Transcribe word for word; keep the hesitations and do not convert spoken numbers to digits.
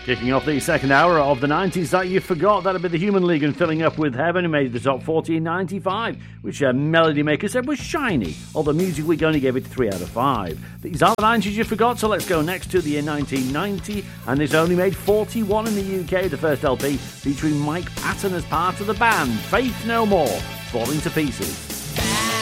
Kicking off the second hour of the nineties that you forgot, that'd be the Human League, and filling up with Heaven, who made the top forty in ninety-five, which uh, Melody Maker said was shiny, although Music Week only gave it three out of five. These are the nineties you forgot, so let's go next to the year nineteen ninety, and this only made forty-one in the U K, the first L P featuring Mike Patton as part of the band, Faith No More, Falling to Pieces.